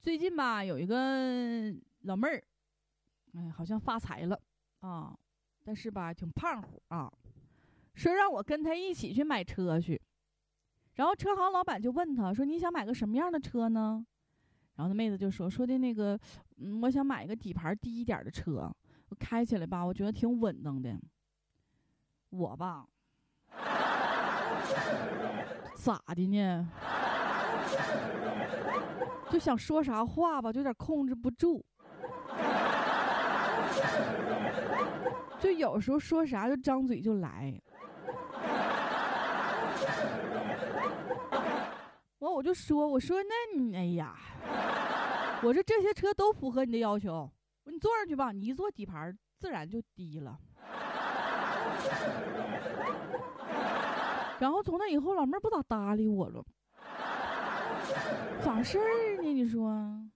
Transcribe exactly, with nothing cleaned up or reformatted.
最近吧，有一个老妹儿，哎，好像发财了啊，但是吧，挺胖乎啊，说让我跟他一起去买车去。然后车行老板就问他说：“你想买个什么样的车呢？”然后那妹子就说：“说的那个，嗯，我想买一个底盘低一点的车，我开起来吧，我觉得挺稳当的。”我吧，咋的呢？就想说啥话吧，就有点控制不住。就有时候说啥就张嘴就来。完我就说，我说那你哎呀，我说这些车都符合你的要求，你坐上去吧，你一坐底盘自然就低了。然后从那以后，老妹儿不咋搭理我了，咋事儿呢？你说？